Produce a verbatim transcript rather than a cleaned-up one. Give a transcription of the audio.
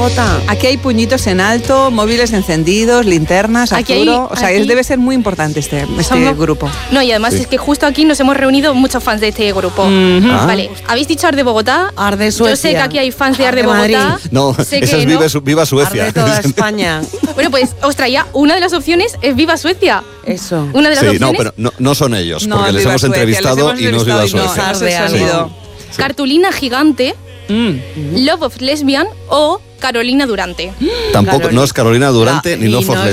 Bogotá. Aquí hay puñitos en alto, móviles encendidos, linternas, Aquí Arturo. hay- o sea, aquí- es- debe ser muy importante este, este Somos- grupo. No, y además Sí. es que justo aquí nos hemos reunido muchos fans de este grupo. Ujú. Ah. Vale, ¿habéis dicho Ar de Bogotá? Ar de Yo sé Suecia. que aquí hay fans de Ar de Ar de Madrid. Bogotá. No, Sé esa que es no. Viva, Su- Viva Suecia. Arde toda España. Bueno, pues os traía una de las opciones, es Viva Suecia. Eso. Una de las Sí, opciones, no, pero no, no son ellos, No, porque les Viva hemos Suecia, entrevistado les y hemos no es Viva entrevistado y Suecia. no, no se Arde ha algo. sonido. Cartulina Gigante, Mm. Love of Lesbian o Carolina Durante. Tampoco, Carolina. no es Carolina Durante La- ni y No for no es